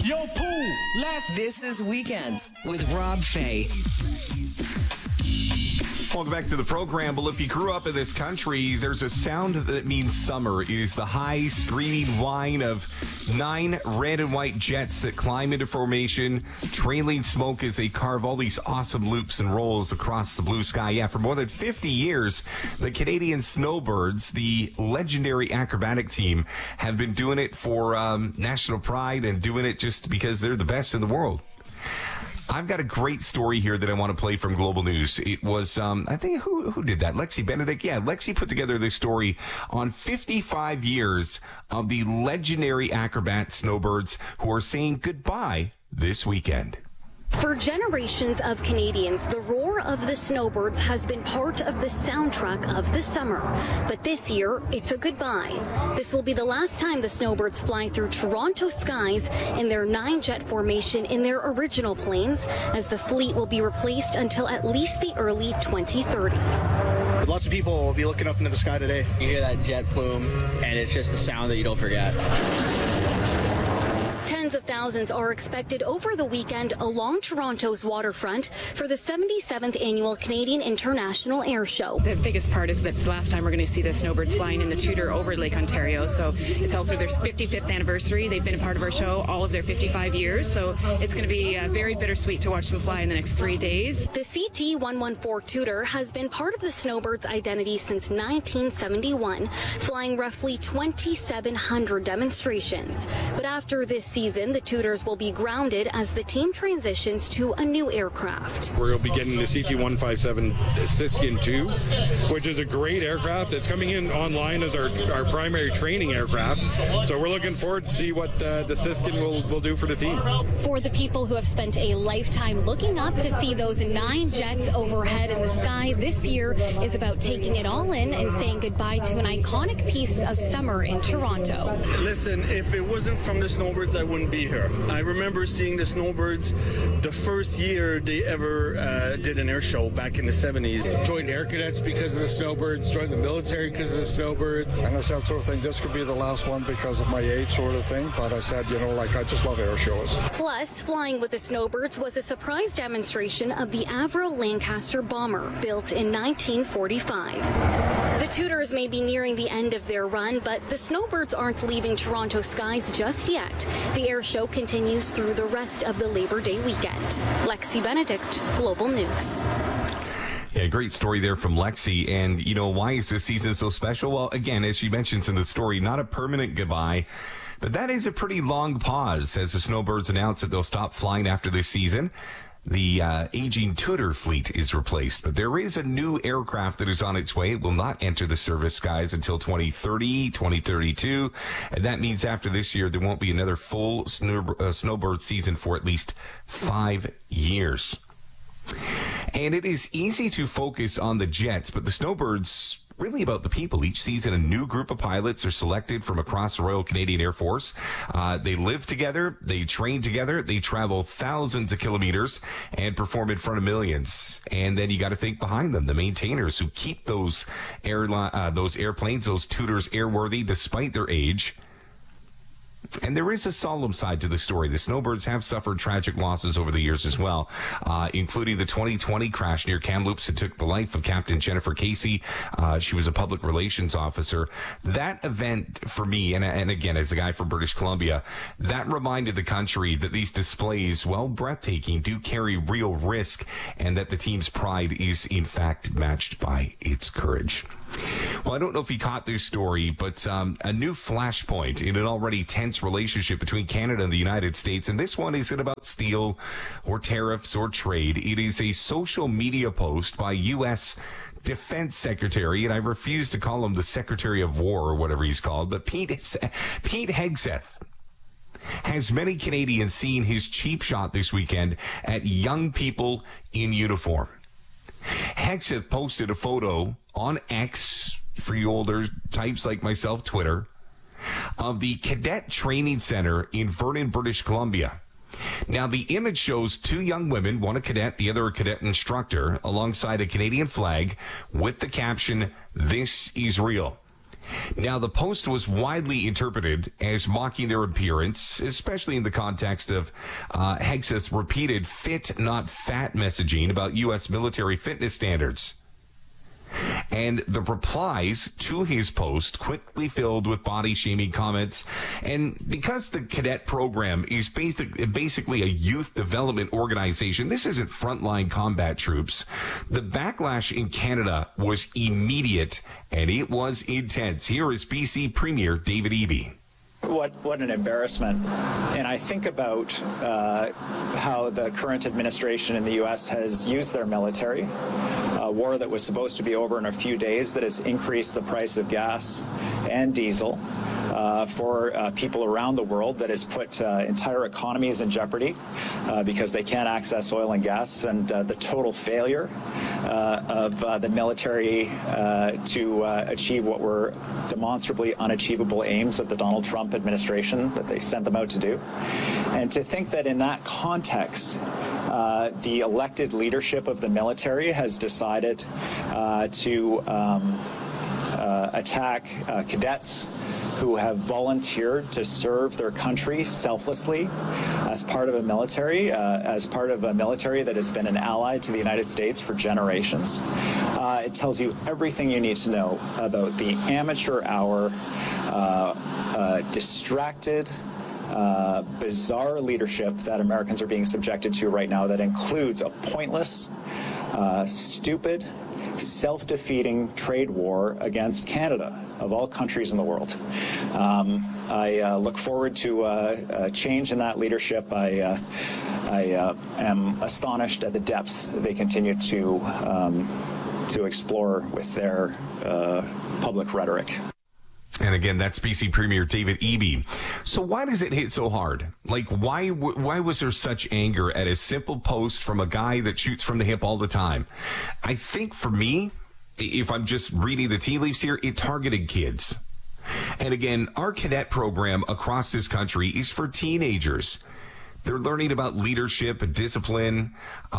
Yo, Pooh, This is Weekends with Rob Fay. Welcome back to the program. Well, if you grew up in this country, there's a sound that means summer. It is the high, screaming whine of 9 red and white jets that climb into formation, trailing smoke as they carve all these awesome loops and rolls across the blue sky. Yeah, for more than 50 years, the Canadian Snowbirds, the legendary acrobatic team, have been doing it for national pride and doing it just because they're the best in the world. I've got a great story here that I want to play from Global News. It was, I think, who did that? Lexi Benedict? Yeah, Lexi put together this story on 55 years of the legendary acrobat Snowbirds who are saying goodbye this weekend. For generations of Canadians, the roar of the Snowbirds has been part of the soundtrack of the summer. But this year, it's a goodbye. This will be the last time the Snowbirds fly through Toronto skies in their 9-jet formation in their original planes, as the fleet will be replaced until at least the early 2030s. Lots of people will be looking up into the sky today. You hear that jet plume, and it's just the sound that you don't forget. Tens of thousands are expected over the weekend along Toronto's waterfront for the 77th Annual Canadian International Air Show. The biggest part is that it's the last time we're going to see the Snowbirds flying in the Tudor over Lake Ontario. So it's also their 55th anniversary. They've been a part of our show all of their 55 years. So it's going to be very bittersweet to watch them fly in the next 3 days. The CT-114 Tudor has been part of the Snowbirds' identity since 1971, flying roughly 2,700 demonstrations. But after this season, the Tudors will be grounded as the team transitions to a new aircraft. We're going to be getting the CT-157 Siskin 2, which is a great aircraft. It's coming in online as our primary training aircraft. So we're looking forward to see what the Siskin will do for the team. For the people who have spent a lifetime looking up to see those 9 jets overhead in the sky, this year is about taking it all in and saying goodbye to an iconic piece of summer in Toronto. Listen, if it wasn't from the Snowbirds, I wouldn't be here. I remember seeing the Snowbirds the first year they ever did an air show back in the 70s. Joined Air Cadets because of the Snowbirds, joined the military because of the Snowbirds. And I said sort of thing, this could be the last one because of my age sort of thing. But I said, I just love air shows. Plus, flying with the Snowbirds was a surprise demonstration of the Avro Lancaster bomber built in 1945. The Tudors may be nearing the end of their run, but the Snowbirds aren't leaving Toronto skies just yet. The air show continues through the rest of the Labor Day weekend. Lexi Benedict, Global News. Yeah, great story there from Lexi. And, why is this season so special? Well, again, as she mentions in the story, not a permanent goodbye, but that is a pretty long pause as the Snowbirds announce that they'll stop flying after this season. The aging Tudor fleet is replaced, but there is a new aircraft that is on its way. It will not enter the service skies until 2030, 2032. And that means after this year, there won't be another full Snowbird season for at least 5 years. And it is easy to focus on the jets, but the Snowbirds really about the people. Each season, a new group of pilots are selected from across the Royal Canadian Air Force. They live together, they train together, they travel thousands of kilometers and perform in front of millions. And then you got to think behind them, the maintainers who keep those airplanes, those Tudors, airworthy despite their age. And there is a solemn side to the story. The Snowbirds have suffered tragic losses over the years as well, including the 2020 crash near Kamloops that took the life of Captain Jennifer Casey. She was a public relations officer. That event for me, and again, as a guy from British Columbia, that reminded the country that these displays, while breathtaking, do carry real risk and that the team's pride is in fact matched by its courage. Well, I don't know if you caught this story, but a new flashpoint in an already tense relationship between Canada and the United States. And this one isn't about steel or tariffs or trade. It is a social media post by U.S. Defense Secretary, and I refuse to call him the Secretary of War or whatever he's called, but Pete Hegseth. Has many Canadians seen his cheap shot this weekend at young people in uniform? Hegseth posted a photo on X, for you older types like myself, Twitter, of the Cadet Training Center in Vernon, British Columbia. Now, the image shows 2 young women, one a cadet, the other a cadet instructor, alongside a Canadian flag with the caption, "This is real." Now, the post was widely interpreted as mocking their appearance, especially in the context of Hegseth's repeated fit, not fat messaging about U.S. military fitness standards. And the replies to his post quickly filled with body-shaming comments. And because the cadet program is basically a youth development organization, this isn't frontline combat troops. The backlash in Canada was immediate, and it was intense. Here is BC Premier David Eby. What an embarrassment. And I think about how the current administration in the U.S. has used their military, a war that was supposed to be over in a few days that has increased the price of gas and diesel for people around the world, that has put entire economies in jeopardy because they can't access oil and gas, and the total failure of the military to achieve what were demonstrably unachievable aims of the Donald Trump administration that they sent them out to do. And to think that in that context, the elected leadership of the military has decided to attack cadets who have volunteered to serve their country selflessly as part of a military, that has been an ally to the United States for generations. It tells you everything you need to know about the amateur hour, distracted, bizarre leadership that Americans are being subjected to right now, that includes a pointless, stupid, self-defeating trade war against Canada, of all countries in the world. I look forward to a change in that leadership. I am astonished at the depths they continue to explore with their public rhetoric. And again, that's BC Premier David Eby. So why does it hit so hard? Like, why was there such anger at a simple post from a guy that shoots from the hip all the time? I think for me, if I'm just reading the tea leaves here, it targeted kids. And again, our cadet program across this country is for teenagers. They're learning about leadership and discipline.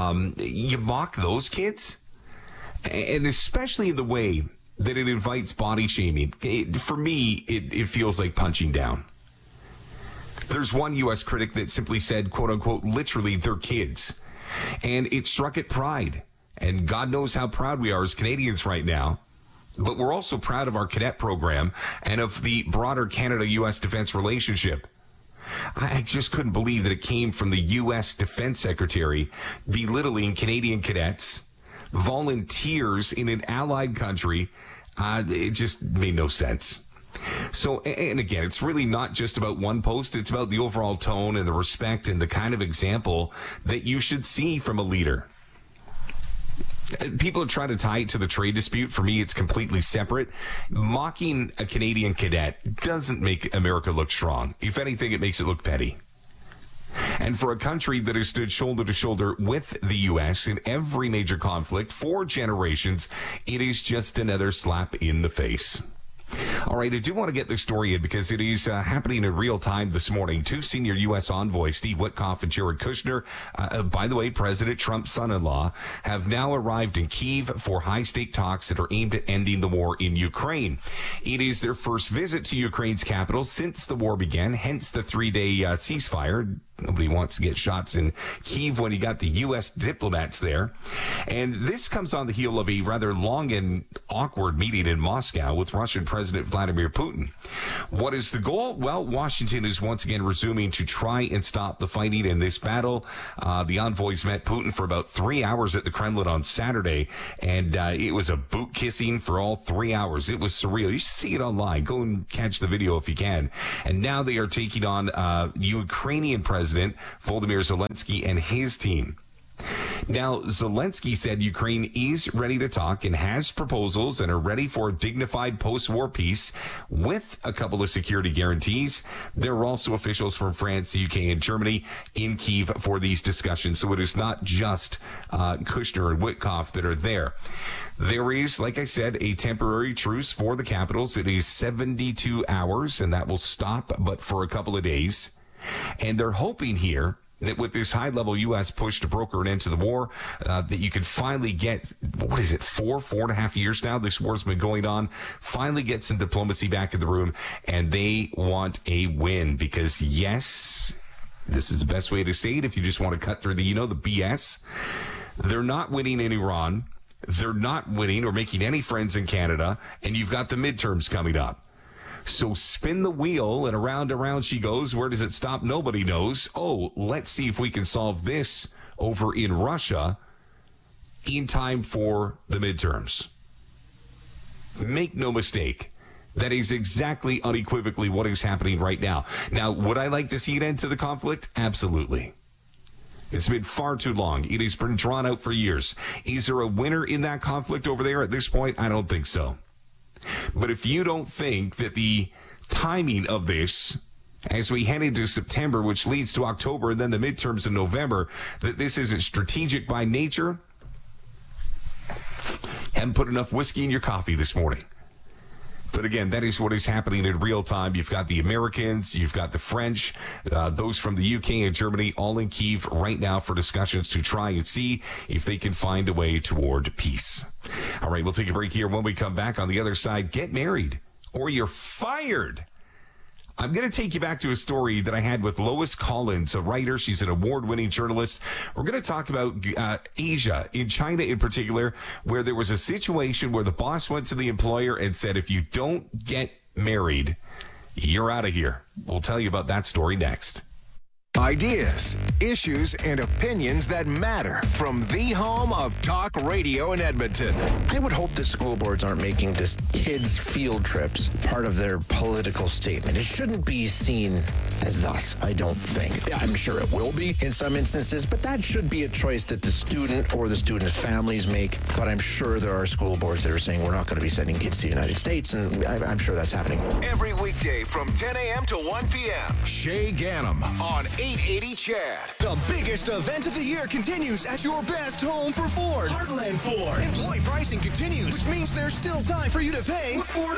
You mock those kids? And especially in the way that it invites body shaming. For me, it feels like punching down. There's one U.S. critic that simply said, quote unquote, literally, they're kids. And it struck at pride. And God knows how proud we are as Canadians right now. But we're also proud of our cadet program and of the broader Canada-U.S. defense relationship. I just couldn't believe that it came from the U.S. Defense Secretary belittling Canadian cadets, volunteers in an allied country. It just made no sense. So, and again, it's really not just about one post. It's about the overall tone and the respect and the kind of example that you should see from a leader. People are trying to tie it to the trade dispute. For me, it's completely separate. Mocking a Canadian cadet doesn't make America look strong. If anything, it makes it look petty. And for a country that has stood shoulder to shoulder with the U.S. in every major conflict for generations, it is just another slap in the face. All right, I do want to get this story in because it is happening in real time this morning. Two senior U.S. envoys, Steve Witkoff and Jared Kushner, by the way, President Trump's son-in-law, have now arrived in Kyiv for high-stake talks that are aimed at ending the war in Ukraine. It is their first visit to Ukraine's capital since the war began, hence the three-day ceasefire. Nobody wants to get shots in Kyiv when you got the U.S. diplomats there. And this comes on the heel of a rather long and awkward meeting in Moscow with Russian President Vladimir Putin. What is the goal? Well, Washington is once again resuming to try and stop the fighting in this battle. The envoys met Putin for about 3 hours at the Kremlin on Saturday, and it was a boot kissing for all 3 hours. It was surreal. You should see it online. Go and catch the video if you can. And now they are taking on Ukrainian President Volodymyr Zelensky and his team. Now, Zelensky said Ukraine is ready to talk and has proposals and are ready for a dignified post-war peace with a couple of security guarantees. There are also officials from France, the UK, and Germany in Kyiv for these discussions. So it is not just Kushner and Witkoff that are there. There is, like I said, a temporary truce for the capitals. It is 72 hours, and that will stop, but for a couple of days. And they're hoping here that with this high-level U.S. push to broker an end to the war, that you could finally get, 4.5 years now this war's been going on, finally get some diplomacy back in the room, and they want a win because, yes, this is the best way to say it if you just want to cut through the BS. They're not winning in Iran. They're not winning or making any friends in Canada, and you've got the midterms coming up. So spin the wheel, and around she goes. Where does it stop? Nobody knows. Oh, let's see if we can solve this over in Russia in time for the midterms. Make no mistake. That is exactly unequivocally what is happening right now. Now, would I like to see an end to the conflict? Absolutely. It's been far too long. It has been drawn out for years. Is there a winner in that conflict over there at this point? I don't think so. But if you don't think that the timing of this, as we head into September, which leads to October and then the midterms in November, that this isn't strategic by nature, haven't put enough whiskey in your coffee this morning. But again, that is what is happening in real time. You've got the Americans, you've got the French, those from the UK and Germany, all in Kyiv right now for discussions to try and see if they can find a way toward peace. All right, we'll take a break here. When we come back on the other side, get married or you're fired. I'm going to take you back to a story that I had with Lois Collins, a writer. She's an award-winning journalist. We're going to talk about Asia, in China in particular, where there was a situation where the boss went to the employer and said, if you don't get married, you're out of here. We'll tell you about that story next. Ideas, issues, and opinions that matter from the home of talk radio in Edmonton. I would hope that school boards aren't making this kids' field trips part of their political statement. It shouldn't be seen as thus, I don't think. I'm sure it will be in some instances, but that should be a choice that the student or the student's families make. But I'm sure there are school boards that are saying we're not going to be sending kids to the United States, and I'm sure that's happening. Every weekday from 10 a.m. to 1 p.m., Shay Gannam on 880 Chad. The biggest event of the year continues at your best home for Ford. Heartland Ford. Employee pricing continues, which means there's still time for you to pay with Ford